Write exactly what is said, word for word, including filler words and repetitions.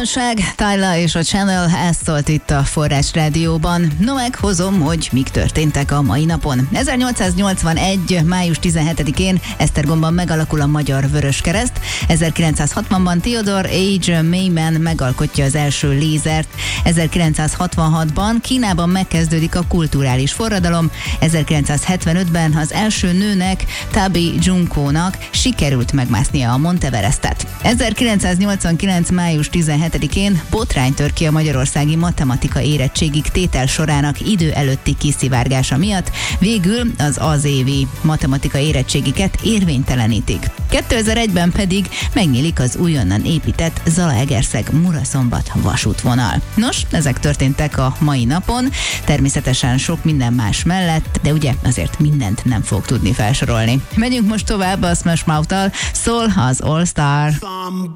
újdonság, Tyla és a Channel, ezt szólt itt a Forrás Rádióban. No, meghozom, hogy mik történtek a mai napon. ezernyolcszáznyolcvanegy. május tizenhetedikén Esztergomban megalakul a Magyar Vöröskereszt. ezerkilencszázhatvanban Theodore H. Mayman megalkotja az első lézert. ezerkilencszázhatvanhatban Kínában megkezdődik a kulturális forradalom. ezerkilencszázhetvenötben az első nőnek, Tabi Junkónak sikerült megmásznia a Monteverestet. ezerkilencszáznyolcvankilenc. május tizenhetedikén botrány tör ki a magyarországi matematika érettségig tétel sorának idő előtti kiszivárgása miatt, végül az az évi matematika érettségiket érvénytelenítik. kétezer-egyben pedig megnyílik az újonnan épített Zalaegerszeg-Muraszombat vasútvonal. Nos, ezek történtek a mai napon, természetesen sok minden más mellett, de ugye azért mindent nem fog tudni felsorolni. Megyünk most tovább a Smash Mouth-tal, szól az All Star.